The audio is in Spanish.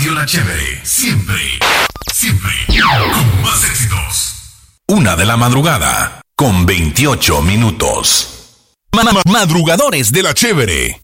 Radio La Chévere, siempre, siempre, con más éxitos. 1:00 a.m, con 28 minutos. Madrugadores de La Chévere.